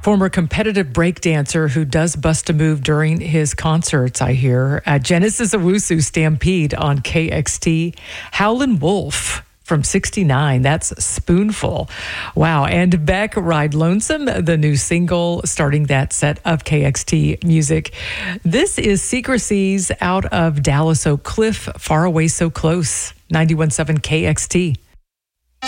Former competitive breakdancer who does bust a move during his concerts, I hear. Genesis Owusu Stampede on KXT. Howlin' Wolf from 69. That's Spoonful. Wow. And Beck, Ride Lonesome, the new single starting that set of KXT music. This is Secrecies out of Dallas Oak Cliff, Far Away So Close. 91.7 KXT.